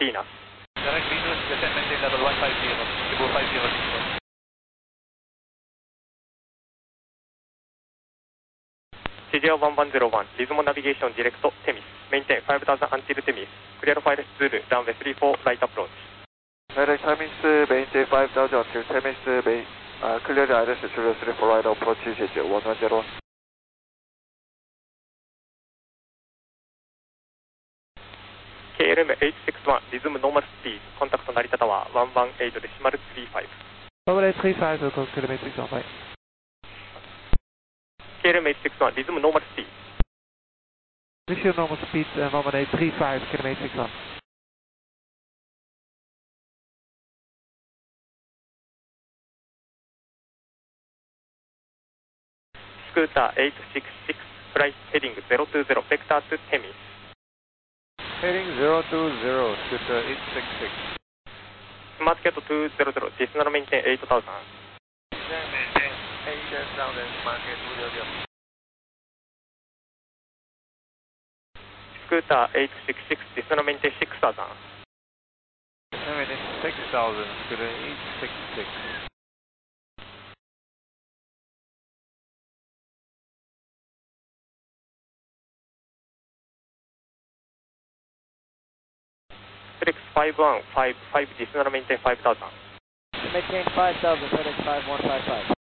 Venus. Direct Venus, descend maintain level 150, Cebu 5064. CJ 1101, Gizmo Navigation Direct Temis. Maintain 5000 until Temis. Clear file Zulu, runway 34, right approach. Direct Temis, maintain 5000 until Temis, clear the ILS Zulu 34, right approach, CJ 1101. KLM 861, resume normal speed. Contact Narita Tower 118 decimal 35. 11835, local kilometer 615. KLM 861, resume normal speed. Resume normal speed 11835, kilometer 61. Scooter 866, flight heading 020, vector to Temis. Heading 020, Scooter 866. Smart Cat 200, decimal maintain 8000. Maintain 8000, Smart Cat 200. Scooter 866, decimal maintain 6000. Maintain 6000, Scooter 866. FedEx 5155, decimal maintain 5000. Maintain 5000, FedEx 5155.